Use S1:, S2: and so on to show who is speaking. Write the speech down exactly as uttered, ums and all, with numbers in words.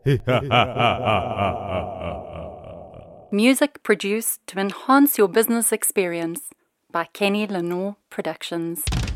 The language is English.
S1: Music produced to enhance your business experience by Kenny Lenore Productions.